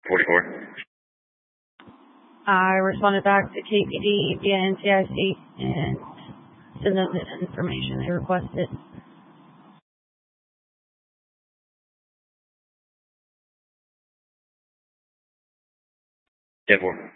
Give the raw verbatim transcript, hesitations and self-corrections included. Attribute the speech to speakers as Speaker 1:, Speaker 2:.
Speaker 1: forty-four.
Speaker 2: I responded back to K P D via N C I C and sent them the information they requested.
Speaker 1: ten four.